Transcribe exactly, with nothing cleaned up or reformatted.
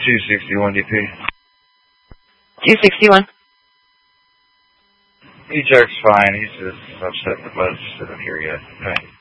two sixty-one D P. two sixty-one. E-Jerk's fine. He's just upset the buzz isn't here yet. Right.